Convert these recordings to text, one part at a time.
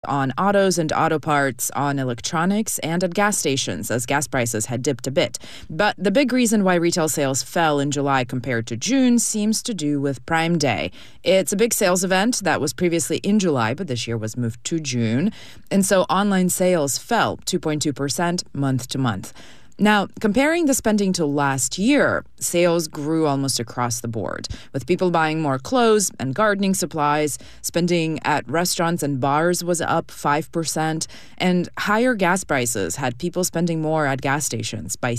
on autos and auto parts, on electronics, and at gas stations as gas prices had dipped a bit. But the big reason why retail sales fell in July compared to June seems to do with Prime Day. It's a big sales event that was previously in July, but this year was moved to June. And so online sales fell 2.2% month to month. Now, comparing the spending to last year, sales grew almost across the board, with people buying more clothes and gardening supplies. Spending at restaurants and bars was up 5%, and higher gas prices had people spending more at gas stations by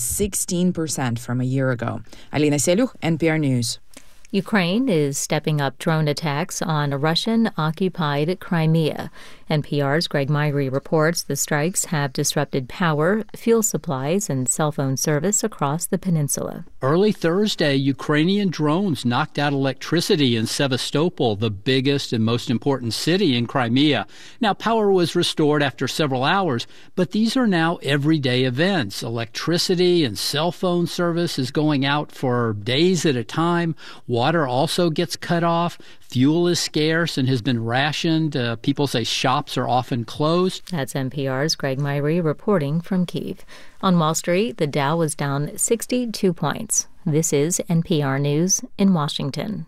16% from a year ago. Alina Selyukh, NPR News. Ukraine is stepping up drone attacks on Russian-occupied Crimea. NPR's Greg Myrie reports the strikes have disrupted power, fuel supplies, and cell phone service across the peninsula. Early Thursday, Ukrainian drones knocked out electricity in Sevastopol, the biggest and most important city in Crimea. Now, power was restored after several hours, but these are now everyday events. Electricity and cell phone service is going out for days at a time. Water also gets cut off. Fuel is scarce and has been rationed. People say shops are often closed. That's NPR's Greg Myrie reporting from Kyiv. On Wall Street, the Dow was down 62 points. This is NPR News in Washington.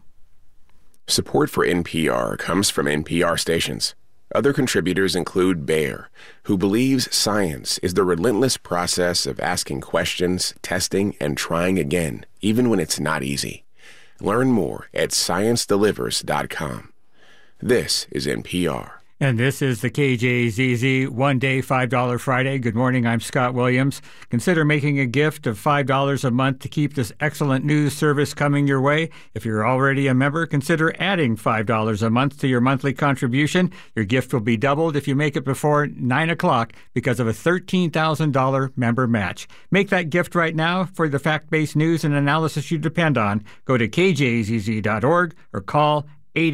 Support for NPR comes from NPR stations. Other contributors include Bayer, who believes science is the relentless process of asking questions, testing, and trying again, even when it's not easy. Learn more at ScienceDelivers.com. This is NPR. And this is the KJZZ One Day $5 Friday. Good morning, I'm Scott Williams. Consider making a gift of $5 a month to keep this excellent news service coming your way. If you're already a member, consider adding $5 a month to your monthly contribution. Your gift will be doubled if you make it before 9 o'clock because of a $13,000 member match. Make that gift right now for the fact-based news and analysis you depend on. Go to kjzz.org or call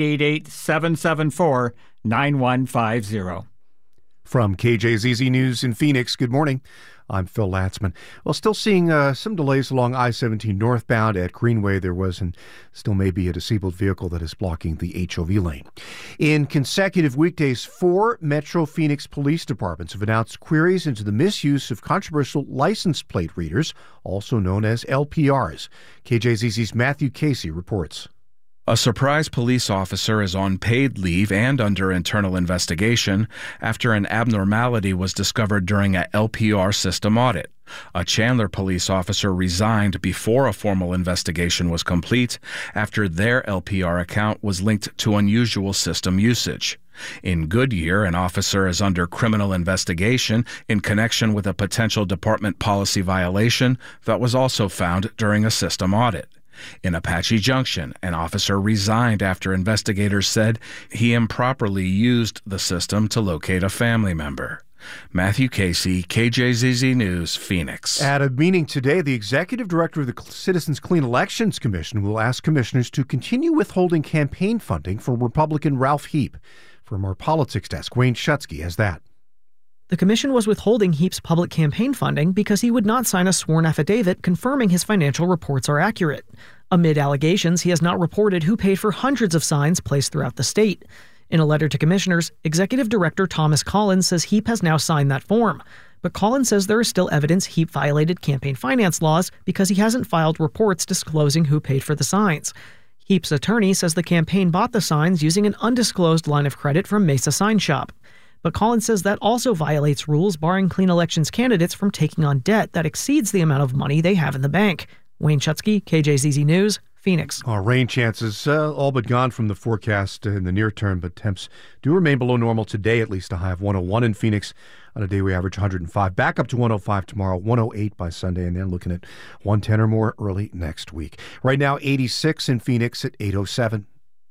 888-774-9150. From KJZZ News in Phoenix, good morning. I'm Phil Latzman. Well, still seeing some delays along I-17 northbound at Greenway. There was and still may be a disabled vehicle that is blocking the HOV lane. In consecutive weekdays, 4 Metro Phoenix police departments have announced queries into the misuse of controversial license plate readers, also known as LPRs. KJZZ's Matthew Casey reports. A surprise police officer is on paid leave and under internal investigation after an abnormality was discovered during a LPR system audit. A Chandler police officer resigned before a formal investigation was complete after their LPR account was linked to unusual system usage. In Goodyear, an officer is under criminal investigation in connection with a potential department policy violation that was also found during a system audit. In Apache Junction, an officer resigned after investigators said he improperly used the system to locate a family member. Matthew Casey, KJZZ News, Phoenix. At a meeting today, the executive director of the Citizens Clean Elections Commission will ask commissioners to continue withholding campaign funding for Republican Ralph Heap. From our politics desk, Wayne Schutzke has that. The commission was withholding Heap's public campaign funding because he would not sign a sworn affidavit confirming his financial reports are accurate. Amid allegations, he has not reported who paid for hundreds of signs placed throughout the state. In a letter to commissioners, Executive Director Thomas Collins says Heap has now signed that form. But Collins says there is still evidence Heap violated campaign finance laws because he hasn't filed reports disclosing who paid for the signs. Heap's attorney says the campaign bought the signs using an undisclosed line of credit from Mesa Sign Shop. But Collins says that also violates rules barring clean elections candidates from taking on debt that exceeds the amount of money they have in the bank. Wayne Schutzke, KJZZ News, Phoenix. Rain chances all but gone from the forecast in the near term, but temps do remain below normal today, at least a high of 101 in Phoenix. On a day we average 105, back up to 105 tomorrow, 108 by Sunday, and then looking at 110 or more early next week. Right now, 86 in Phoenix at 807.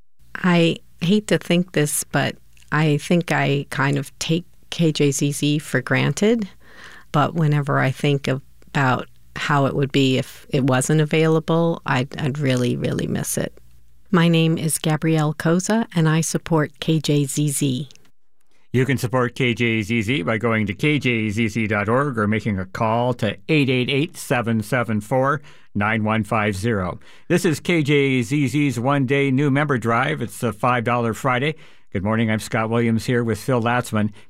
I hate to think this, but I think I kind of take KJZZ for granted, but whenever I think about how it would be if it wasn't available, I'd really, really miss it. My name is Gabrielle Koza, and I support KJZZ. You can support KJZZ by going to kjzz.org or making a call to 888-774-9150. This is KJZZ's one-day new member drive. It's a $5 Friday. Good morning. I'm Scott Williams here with Phil Latzman.